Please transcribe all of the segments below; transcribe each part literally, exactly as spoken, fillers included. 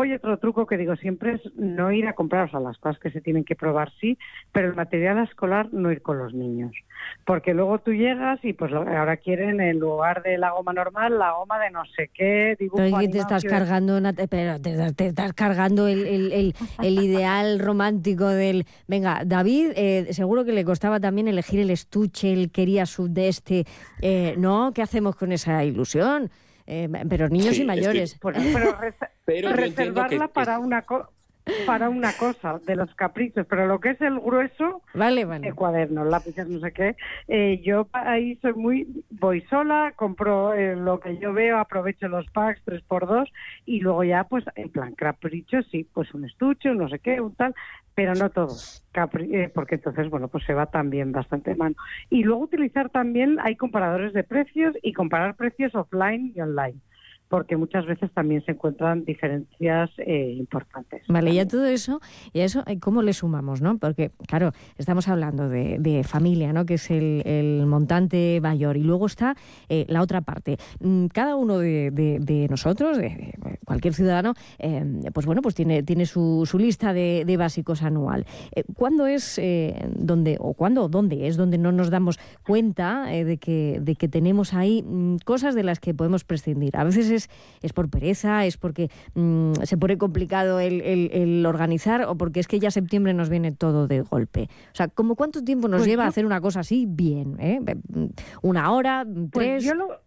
hay otro truco que digo siempre, es no ir a comprar, o sea, las cosas que se tienen que probar sí, pero el material escolar no ir con los niños. Porque luego tú llegas y pues ahora quieren, en lugar de la goma normal, la goma de no sé qué, dibujo pero animado. te estás que... cargando, una, pero te, te estás cargando el, el, el, el ideal romántico del... Venga, David, eh, seguro que le costaba también elegir el estuche, él quería su de este... Eh, ¿no? ¿Qué hacemos con esa ilusión? Eh, pero niños sí, y mayores. Que... Bueno, pero, res- pero reservarla que, para que... una cosa. para una cosa, de los caprichos, pero lo que es el grueso, vale, vale. de cuadernos, lápices, no sé qué, eh, yo ahí soy muy, voy sola, compro eh, lo que yo veo, aprovecho los packs tres por dos y luego ya, pues, en plan caprichos, sí, pues un estuche, un no sé qué, un tal, pero no todo, Capri- eh, porque entonces, bueno, pues se va también bastante mano. Y luego utilizar también, hay comparadores de precios y comparar precios offline y online, porque muchas veces también se encuentran diferencias eh, importantes. Vale, también. y a todo eso, y a eso, ¿cómo le sumamos, no? Porque, claro, estamos hablando de, de familia, ¿no? Que es el, el montante mayor, y luego está eh, la otra parte. Cada uno de, de, de nosotros, de, de cualquier ciudadano, eh, pues bueno, pues tiene, tiene su, su lista de, de básicos anual. Eh, ¿Cuándo es eh, donde, o cuándo o dónde es donde no nos damos cuenta eh, de, que, de que tenemos ahí mm, cosas de las que podemos prescindir? A veces es, es por pereza, es porque mm, se pone complicado el, el, el organizar, o porque es que ya septiembre nos viene todo de golpe. O sea, ¿cómo cuánto tiempo nos pues lleva yo, hacer una cosa así bien? ¿eh? ¿Una hora? ¿Tres? Pues yo lo...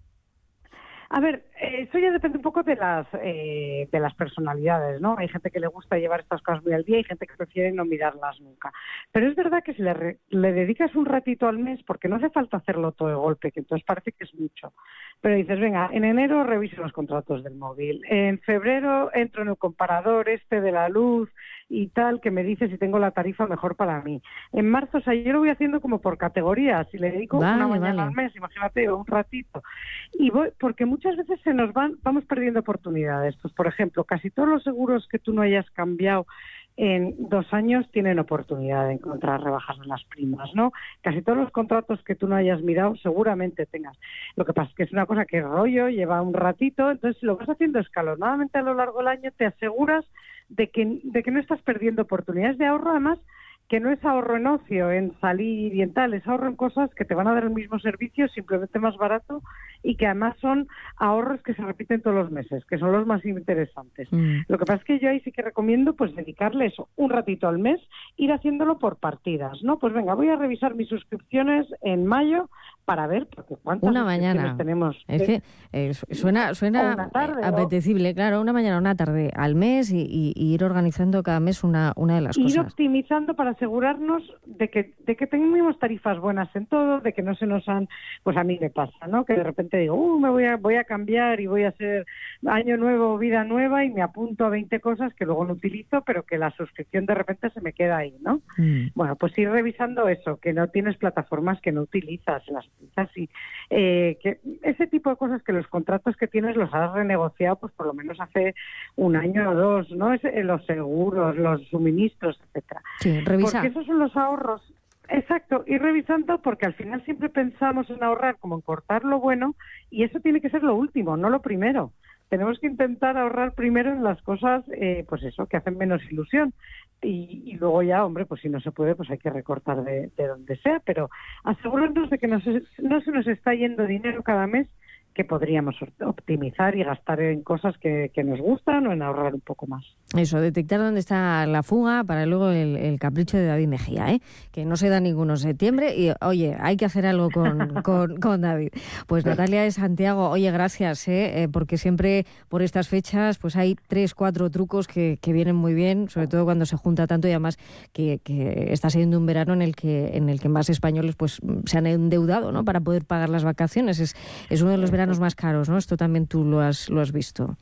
A ver, eso ya depende un poco de las eh, de las personalidades, ¿no? Hay gente que le gusta llevar estas cosas muy al día y gente que prefiere no mirarlas nunca. Pero es verdad que si le, re, le dedicas un ratito al mes, porque no hace falta hacerlo todo de golpe, que entonces parece que es mucho. Pero dices, venga, en enero reviso los contratos del móvil, en febrero entro en el comparador este de la luz y tal, que me dice si tengo la tarifa mejor para mí. En marzo, o sea, yo lo voy haciendo como por categorías, si le dedico vale, una mañana vale. al mes, imagínate, o un ratito. Y voy, porque muchas veces se nos van, vamos perdiendo oportunidades. Pues, por ejemplo, casi todos los seguros que tú no hayas cambiado en dos años tienen oportunidad de encontrar rebajas en las primas, ¿no? Casi todos los contratos que tú no hayas mirado seguramente tengas. Lo que pasa es que es una cosa que rollo, lleva un ratito, entonces si lo vas haciendo escalonadamente a lo largo del año, te aseguras de que, de que no estás perdiendo oportunidades de ahorro, además, que no es ahorro en ocio, en salir y en tal, es ahorro en cosas que te van a dar el mismo servicio, simplemente más barato, y que además son ahorros que se repiten todos los meses, que son los más interesantes. Mm. Lo que pasa es que yo ahí sí que recomiendo pues dedicarle eso, un ratito al mes, ir haciéndolo por partidas, ¿no? Pues venga, voy a revisar mis suscripciones en mayo para ver, porque cuántas una suscripciones mañana tenemos. Es que eh, suena, suena una tarde, apetecible, o... claro, una mañana o una tarde al mes y, y, y ir organizando cada mes una, una de las ir cosas. Ir optimizando para asegurarnos de que de que tengamos tarifas buenas en todo, de que no se nos han, pues a mí me pasa, ¿no? Que de repente digo, uh, me voy a voy a cambiar y voy a hacer año nuevo, vida nueva y me apunto a veinte cosas que luego no utilizo, pero que la suscripción de repente se me queda ahí, ¿no? Mm. Bueno, pues ir revisando eso, que no tienes plataformas que no utilizas, las utilizas y eh, que ese tipo de cosas que los contratos que tienes los has renegociado, pues por lo menos hace un año o dos, ¿no? Es, eh, los seguros, los suministros, etcétera. Sí, revisa. Porque esos son los ahorros. Exacto, ir revisando porque al final siempre pensamos en ahorrar como en cortar lo bueno y eso tiene que ser lo último, no lo primero. Tenemos que intentar ahorrar primero en las cosas, eh, pues eso, que hacen menos ilusión. Y, y luego ya, hombre, pues si no se puede, pues hay que recortar de, de donde sea, pero asegurarnos de que no se, no se nos está yendo dinero cada mes que podríamos optimizar y gastar en cosas que, que nos gustan o en ahorrar un poco más. Eso, detectar dónde está la fuga para luego el, el capricho de David Mejía, ¿eh? Que no se da ninguno en septiembre y, oye, hay que hacer algo con, con, con David. Pues Natalia de Santiago, oye, gracias, ¿eh? Porque siempre por estas fechas pues hay tres, cuatro trucos que, que vienen muy bien, sobre todo cuando se junta tanto y además que, que está siendo un verano en el que en el que más españoles pues se han endeudado, ¿no? Para poder pagar las vacaciones. Es, es uno de los veranos más caros, ¿no? Esto también tú lo has, lo has visto.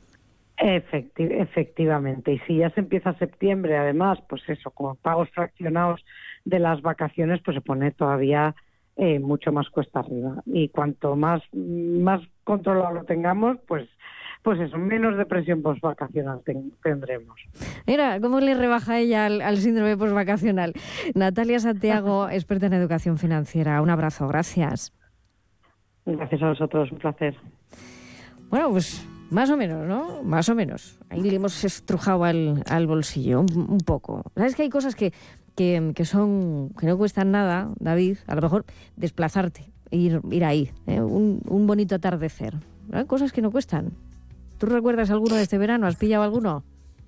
Efecti- efectivamente, y si ya se empieza septiembre, además, pues eso, con pagos fraccionados de las vacaciones, pues se pone todavía eh, mucho más cuesta arriba. Y cuanto más, más controlado lo tengamos, pues pues eso, menos depresión postvacacional ten- tendremos. Mira, ¿cómo le rebaja ella al, al síndrome postvacacional? Natalia Santiago, experta en educación financiera. Un abrazo, gracias. Gracias a vosotros, un placer. Bueno, pues Más o menos, ¿no? Más o menos. Ahí le hemos estrujado al, al bolsillo un, un poco. ¿Sabes que hay cosas que, que, que son que no cuestan nada, David? A lo mejor desplazarte, ir, ir ahí, ¿eh? un, un bonito atardecer. Hay cosas que no cuestan. ¿Tú recuerdas alguno de este verano? ¿Has pillado alguno?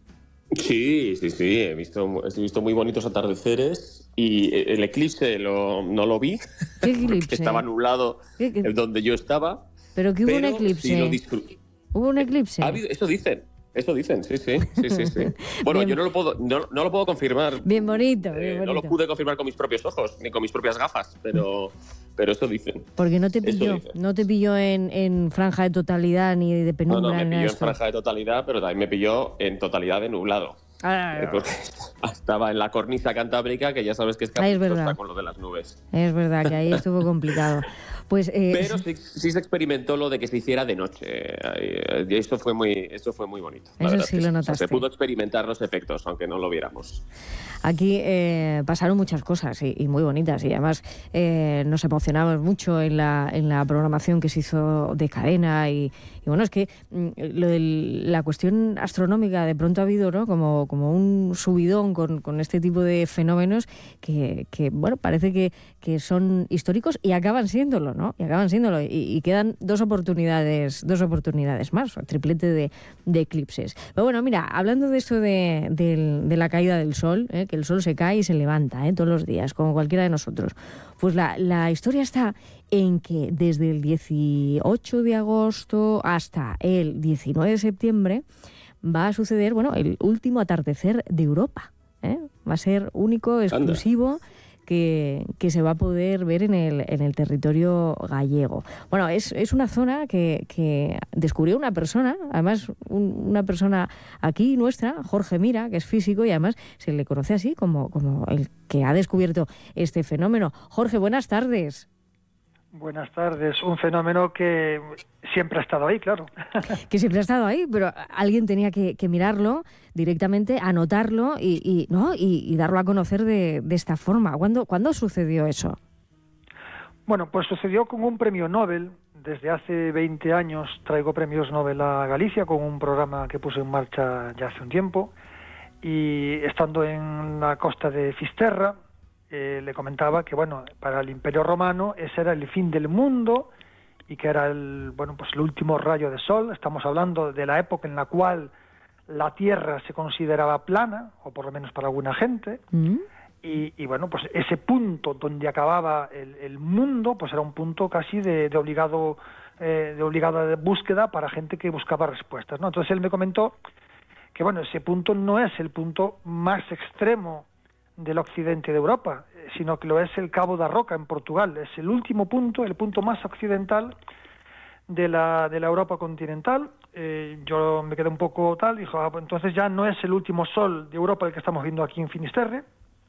Sí, sí, sí. He visto, he visto muy bonitos atardeceres y el eclipse lo, no lo vi. ¿Qué eclipse? Porque estaba nublado ¿Qué, qué? donde yo estaba. ¿Pero que hubo un eclipse? Sí lo disfruté. ¿Hubo un eclipse? ¿Ha habido? Eso dicen. Eso dicen, sí, sí, sí, sí, sí. Bueno, bien, yo no lo puedo, no, no lo puedo confirmar. Bien bonito, bien eh, bonito. No lo pude confirmar con mis propios ojos, ni con mis propias gafas, pero, pero eso dicen. Porque no te pilló, no te pilló en, en franja de totalidad ni de penumbra. No, no, me pilló en esto. franja de totalidad, pero también me pilló en totalidad de nublado. Ah, eh, porque estaba en la cornisa cantábrica, que ya sabes que es caprichosa ah, con lo de las nubes. Es verdad que ahí estuvo complicado. Pues, eh, pero sí, sí se experimentó lo de que se hiciera de noche. Y eso fue muy, eso fue muy bonito. Eso sí lo notaste. O sea, se pudo experimentar los efectos, aunque no lo viéramos. Aquí eh, pasaron muchas cosas y, y muy bonitas. Y además eh, nos emocionamos mucho en la, en la programación que se hizo de cadena. Y, y bueno, es que lo de la cuestión astronómica de pronto ha habido, ¿no? Como, como un subidón con, con este tipo de fenómenos que, que bueno, parece que, que son históricos y acaban siéndolo, ¿no? Y acaban siéndolo. Y, y quedan dos oportunidades, dos oportunidades más, o triplete de, de eclipses. Pero bueno, mira, hablando de esto de, de, de la caída del sol, ¿eh? Que el sol se cae y se levanta, ¿eh? Todos los días, como cualquiera de nosotros. Pues la, la historia está en que desde el dieciocho de agosto hasta el diecinueve de septiembre va a suceder, bueno, el último atardecer de Europa, ¿eh? Va a ser único, exclusivo, que, que se va a poder ver en el, en el territorio gallego. Bueno, es, es una zona que, que descubrió una persona, además un, una persona aquí nuestra, Jorge Mira, que es físico y además se le conoce así como, como el que ha descubierto este fenómeno. Jorge, buenas tardes. Buenas tardes. Un fenómeno que siempre ha estado ahí, claro. Que siempre ha estado ahí, pero alguien tenía que, que mirarlo directamente, anotarlo y, y, ¿no? y, y darlo a conocer de, de esta forma. ¿Cuándo, ¿Cuándo sucedió eso? Bueno, pues sucedió con un premio Nobel. Desde hace veinte años traigo premios Nobel a Galicia con un programa que puse en marcha ya hace un tiempo. Y estando en la costa de Fisterra, Eh, le comentaba que bueno, para el Imperio Romano ese era el fin del mundo y que era el bueno pues el último rayo de sol. Estamos hablando de la época en la cual la Tierra se consideraba plana, o por lo menos para alguna gente, mm. y, y bueno, pues ese punto donde acababa el, el mundo, pues era un punto casi de, de obligado eh, de obligada búsqueda para gente que buscaba respuestas, ¿no? Entonces él me comentó que bueno, ese punto no es el punto más extremo del occidente de Europa, sino que lo es el Cabo da Roca en Portugal. Es el último punto, el punto más occidental de la de la Europa continental. Eh, yo me quedé un poco tal, dijo, ah, pues entonces ya no es el último sol de Europa el que estamos viendo aquí en Finisterre.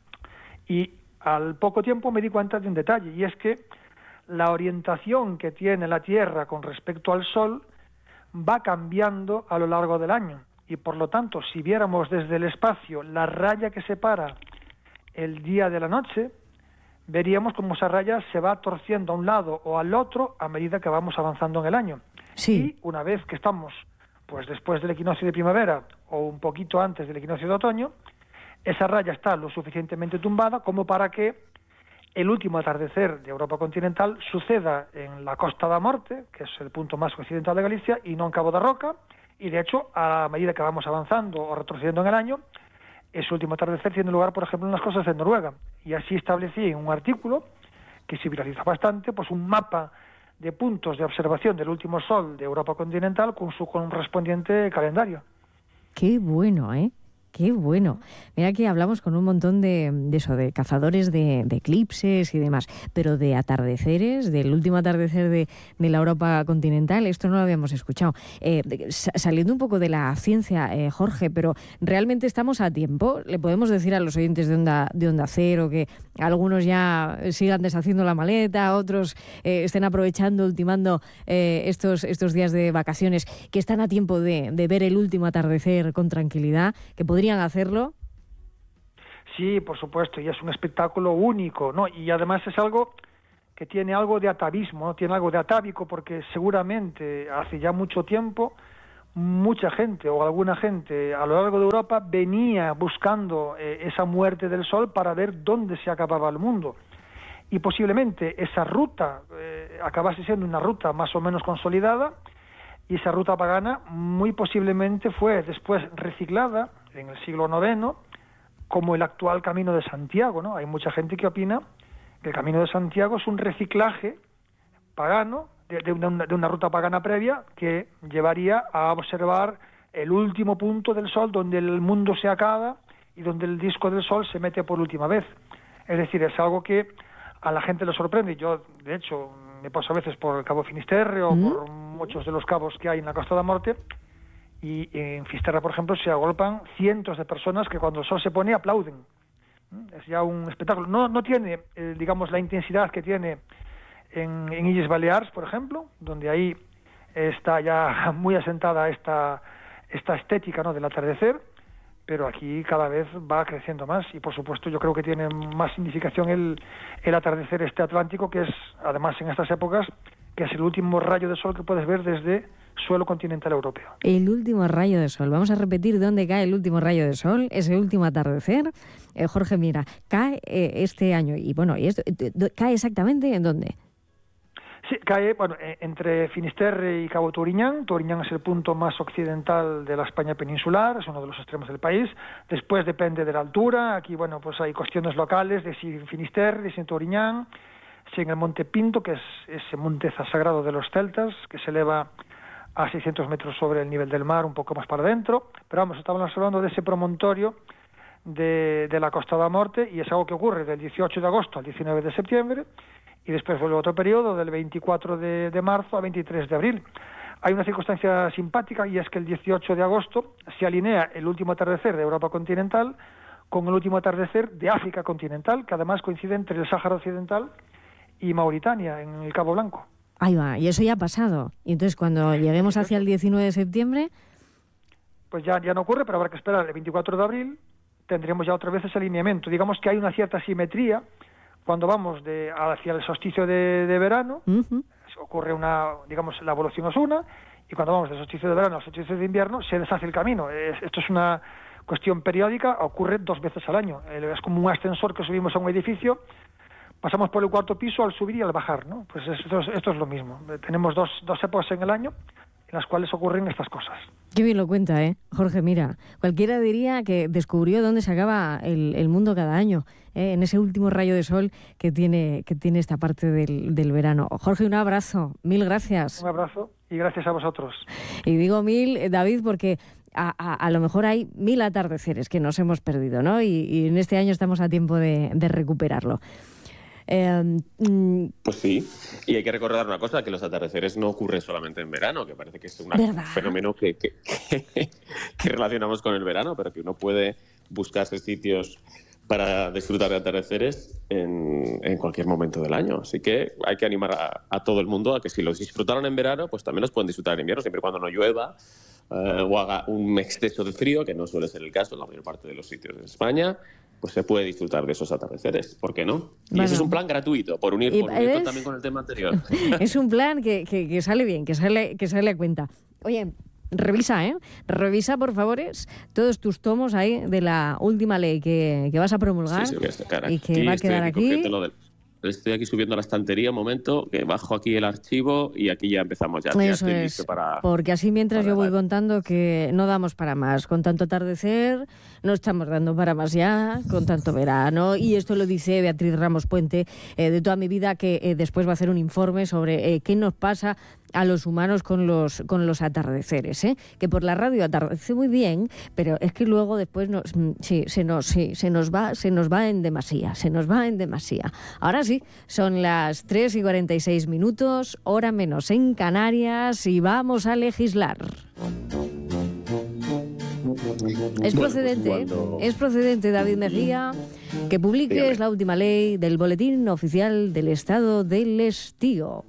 Y al poco tiempo me di cuenta de un detalle, y es que la orientación que tiene la Tierra con respecto al Sol va cambiando a lo largo del año. Y por lo tanto, si viéramos desde el espacio la raya que separa el día de la noche, veríamos cómo esa raya se va torciendo a un lado o al otro a medida que vamos avanzando en el año. Sí. Y una vez que estamos pues después del equinoccio de primavera o un poquito antes del equinoccio de otoño, esa raya está lo suficientemente tumbada como para que el último atardecer de Europa continental suceda en la Costa da Morte, que es el punto más occidental de Galicia, y no en Cabo da Roca. Y de hecho, a medida que vamos avanzando o retrocediendo en el año, ese último atardecer tiene lugar, por ejemplo, en las costas de Noruega. Y así establecí en un artículo, que se viraliza bastante, pues un mapa de puntos de observación del último sol de Europa continental con su correspondiente calendario. Qué bueno, ¿eh? Qué bueno. Mira que hablamos con un montón de, de eso, de cazadores de, de eclipses y demás, pero de atardeceres, del último atardecer de, de la Europa continental, esto no lo habíamos escuchado. Eh, saliendo un poco de la ciencia, eh, Jorge, pero ¿realmente estamos a tiempo? ¿Le podemos decir a los oyentes de Onda, de Onda Cero que algunos ya sigan deshaciendo la maleta, otros eh, estén aprovechando, ultimando eh, estos, estos días de vacaciones, que están a tiempo de, de ver el último atardecer con tranquilidad, que podrían hacerlo? Sí, por supuesto, y es un espectáculo único, ¿no? Y además es algo que tiene algo de atavismo, ¿no? Tiene algo de atávico, porque seguramente hace ya mucho tiempo mucha gente o alguna gente a lo largo de Europa venía buscando eh, esa muerte del sol para ver dónde se acababa el mundo. Y posiblemente esa ruta eh, acabase siendo una ruta más o menos consolidada, y esa ruta pagana muy posiblemente fue después reciclada en el siglo noveno como el actual Camino de Santiago, ¿no? Hay mucha gente que opina que el Camino de Santiago es un reciclaje pagano de, de, una, de una ruta pagana previa que llevaría a observar el último punto del sol, donde el mundo se acaba y donde el disco del sol se mete por última vez. Es decir, es algo que a la gente le sorprende. Yo, de hecho, me paso a veces por el Cabo Finisterre o ¿Mm? por muchos de los cabos que hay en la Costa da Morte, y en Fisterra, por ejemplo, se agolpan cientos de personas que cuando el sol se pone aplauden. Es ya un espectáculo. No, no tiene, eh, digamos, la intensidad que tiene en, en Illes Balears, por ejemplo, donde ahí está ya muy asentada esta, esta estética, ¿no?, del atardecer, pero aquí cada vez va creciendo más, y por supuesto yo creo que tiene más significación el, el atardecer este atlántico, que es, además en estas épocas, que es el último rayo de sol que puedes ver desde suelo continental europeo. El último rayo de sol. Vamos a repetir dónde cae el último rayo de sol, ese último atardecer. Eh, Jorge, mira, cae eh, este año, y bueno, y esto, ¿cae exactamente en dónde? Sí, cae, bueno, entre Finisterre y Cabo Touriñán. Touriñán es el punto más occidental de la España peninsular, es uno de los extremos del país. Después depende de la altura. Aquí, bueno, pues hay cuestiones locales de si en Finisterre, de si en Touriñán, si en el Monte Pinto, que es ese monte sagrado de los celtas, que se eleva a seiscientos metros sobre el nivel del mar, un poco más para adentro. Pero vamos, estamos hablando de ese promontorio de, de la Costa da Morte, y es algo que ocurre del dieciocho de agosto al diecinueve de septiembre, y después vuelve otro periodo del veinticuatro de, de marzo a veintitrés de abril. Hay una circunstancia simpática, y es que el dieciocho de agosto se alinea el último atardecer de Europa continental con el último atardecer de África continental, que además coincide entre el Sáhara Occidental y Mauritania, en el Cabo Blanco. Ahí va, y eso ya ha pasado. Y entonces cuando lleguemos hacia el diecinueve de septiembre... Pues ya, ya no ocurre, pero habrá que esperar el veinticuatro de abril, tendremos ya otra vez ese alineamiento. Digamos que hay una cierta simetría cuando vamos de hacia el solsticio de, de verano. Uh-huh. Ocurre una, digamos, la evolución es una, y cuando vamos del solsticio de verano al solsticio de invierno se deshace el camino. Es, esto es una cuestión periódica, ocurre dos veces al año. Es como un ascensor que subimos a un edificio, pasamos por el cuarto piso al subir y al bajar, ¿no? Pues esto es, esto es lo mismo. Tenemos dos, dos épocas en el año en las cuales ocurren estas cosas. Qué bien lo cuenta, ¿eh? Jorge, mira, cualquiera diría que descubrió dónde se acaba el, el mundo cada año, ¿eh? En ese último rayo de sol que tiene, que tiene esta parte del, del verano. Jorge, un abrazo, mil gracias. Un abrazo y gracias a vosotros. Y digo mil, David, porque a, a, a lo mejor hay mil atardeceres que nos hemos perdido, ¿no? Y, y en este año estamos a tiempo de, de recuperarlo. Eh, mm, pues sí, y hay que recordar una cosa, que los atardeceres no ocurren solamente en verano, que parece que es un fenómeno que, que, que, que relacionamos con el verano, pero que uno puede buscarse sitios para disfrutar de atardeceres en, en cualquier momento del año. Así que hay que animar a, a todo el mundo a que si los disfrutaron en verano, pues también los pueden disfrutar en invierno, siempre y cuando no llueva eh, o haga un exceso de frío, que no suele ser el caso en la mayor parte de los sitios de España. Pues se puede disfrutar de esos atardeceres, ¿por qué no? Y bueno, ese es un plan gratuito, por unir, por unirlo también con el tema anterior. Es un plan que, que, que sale bien, que sale, que sale a cuenta. Oye, revisa, ¿eh? Revisa, por favor, todos tus tomos ahí de la última ley que, que vas a promulgar, sí, sí, voy a sacar y que aquí, va a quedar aquí. aquí. Del, estoy aquí subiendo a la estantería un momento, que bajo aquí el archivo y aquí ya empezamos. Ya, Eso ya estoy es, listo para, porque así mientras yo voy la... contando que no damos para más. Con tanto atardecer no estamos dando para más ya, con tanto verano. Y esto lo dice Beatriz Ramos Puente, eh, de Toda mi vida, que eh, después va a hacer un informe sobre eh, qué nos pasa a los humanos con los con los atardeceres, ¿eh? Que por la radio atardece muy bien, pero es que luego después nos, sí, se nos sí, se nos va se nos va en demasía, se nos va en demasía. Ahora sí, son las tres y cuarenta y seis minutos, hora menos en Canarias, y vamos a legislar. Es procedente, bueno, pues cuando... es procedente, David Mejía, que publiques Dígame. la última ley del Boletín Oficial del Estado del Estío.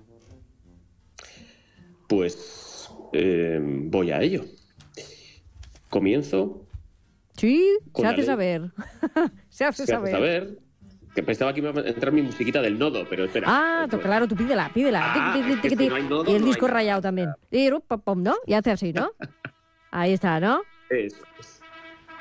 Pues eh, voy a ello. Comienzo. Sí, se hace saber. se hace se saber. Hace saber. Que pensaba que iba a entrar mi musiquita del nodo, pero espera. Ah, tú, claro, tú pídela, pídela. Ah, tic, tic, tic, tic, no hay nodo, y el no disco hay rayado también. Y ¿no? Y hace así, ¿no? Ahí está, ¿no? Eso es.